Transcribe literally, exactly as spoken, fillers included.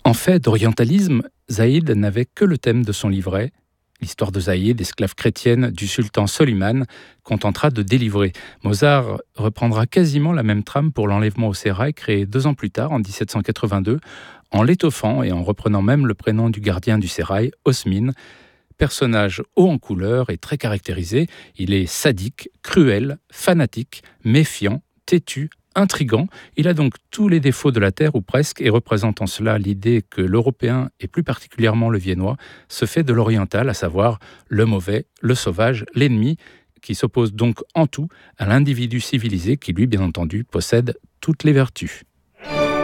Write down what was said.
En fait d'orientalisme, Zaïd n'avait que le thème de son livret. L'histoire de Zaïd, esclave chrétienne du sultan Soliman, qu'on tentera de délivrer. Mozart reprendra quasiment la même trame pour l'enlèvement au sérail, créé deux ans plus tard, en dix-sept cent quatre-vingt-deux, en l'étoffant et en reprenant même le prénom du gardien du sérail, Osmin. Personnage haut en couleur et très caractérisé, il est sadique, cruel, fanatique, méfiant, têtu, intrigant. Il a donc tous les défauts de la terre ou presque, et représente en cela l'idée que l'Européen, et plus particulièrement le Viennois, se fait de l'oriental, à savoir le mauvais, le sauvage, l'ennemi, qui s'oppose donc en tout à l'individu civilisé qui, lui, bien entendu, possède toutes les vertus.